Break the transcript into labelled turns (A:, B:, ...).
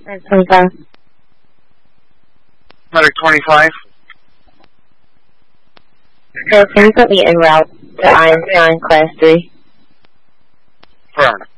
A: 25.
B: Medic 25.
A: So can you put me en route to INC on Class 3?
B: Affirmative.